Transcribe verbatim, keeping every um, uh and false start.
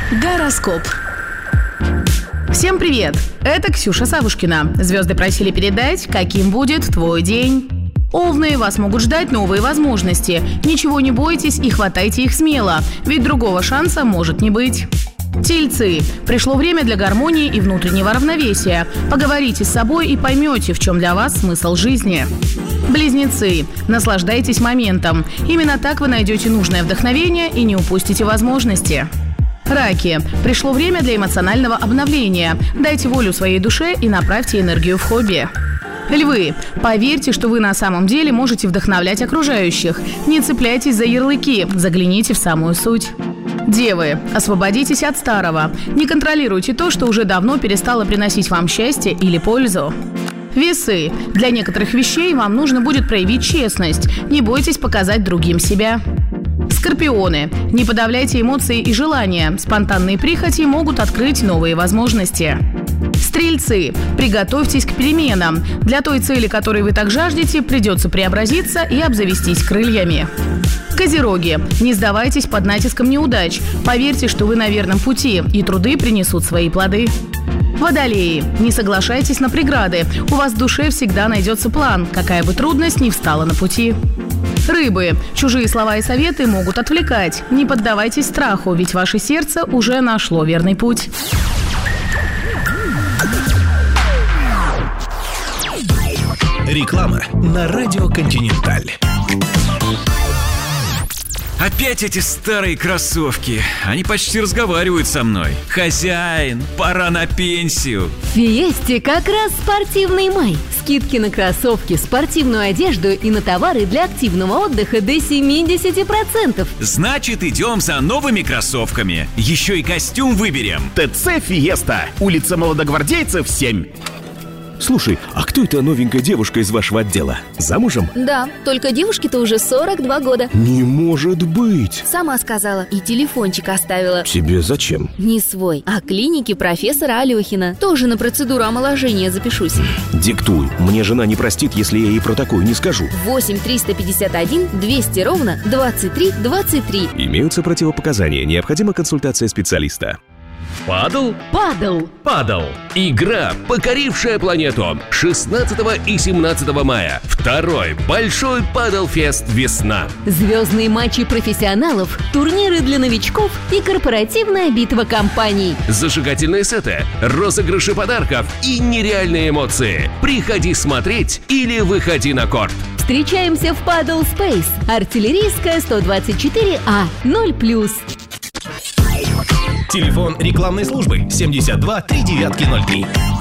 Гороскоп. Всем привет! Это Ксюша Савушкина. Звезды просили передать, каким будет твой день. Овны, вас могут ждать новые возможности. Ничего не бойтесь и хватайте их смело, ведь другого шанса может не быть. Тельцы. Пришло время для гармонии и внутреннего равновесия. Поговорите с собой и поймете, в чем для вас смысл жизни. Близнецы. Наслаждайтесь моментом. Именно так вы найдете нужное вдохновение и не упустите возможности. Раки. Пришло время для эмоционального обновления. Дайте волю своей душе и направьте энергию в хобби. Львы. Поверьте, что вы на самом деле можете вдохновлять окружающих. Не цепляйтесь за ярлыки, загляните в самую суть. Девы. Освободитесь от старого. Не контролируйте то, что уже давно перестало приносить вам счастье или пользу. Весы. Для некоторых вещей вам нужно будет проявить честность. Не бойтесь показать другим себя. Скорпионы. Не подавляйте эмоции и желания. Спонтанные прихоти могут открыть новые возможности. Стрельцы. Приготовьтесь к переменам. Для той цели, которой вы так жаждете, придется преобразиться и обзавестись крыльями. Козероги. Не сдавайтесь под натиском неудач. Поверьте, что вы на верном пути, и труды принесут свои плоды. Водолеи. Не соглашайтесь на преграды. У вас в душе всегда найдется план, какая бы трудность ни встала на пути. Рыбы. Чужие слова и советы могут отвлекать. Не поддавайтесь страху, ведь ваше сердце уже нашло верный путь. Реклама на радио «Континенталь». Опять эти старые кроссовки. Они почти разговаривают со мной. Хозяин, пора на пенсию. В Фиесте как раз спортивный май. Скидки на кроссовки, спортивную одежду и на товары для активного отдыха до семьдесят процентов. Значит, идем за новыми кроссовками. Еще и костюм выберем. ТЦ «Фиеста». Улица Молодогвардейцев, семь. Слушай, а кто эта новенькая девушка из вашего отдела? Замужем? Да, только девушке-то уже сорок два года. Не может быть! Сама сказала и телефончик оставила. Тебе зачем? Не свой, а клинике профессора Алехина. Тоже на процедуру омоложения запишусь. Диктуй, мне жена не простит, если я ей про такое не скажу. восемь триста пятьдесят один двести ровно двадцать три двадцать три. Имеются противопоказания, необходима консультация специалиста. Падал? Падал. Падал. Игра, покорившая планету. шестнадцатого и семнадцатого мая. Второй большой Падал-фест «Весна». Звездные матчи профессионалов, турниры для новичков и корпоративная битва компаний. Зажигательные сеты, розыгрыши подарков и нереальные эмоции. Приходи смотреть или выходи на корт. Встречаемся в Падал Спейс. Артиллерийская сто двадцать четыре А, ноль плюс. Телефон рекламной службы семьдесят два три девятки ноль три.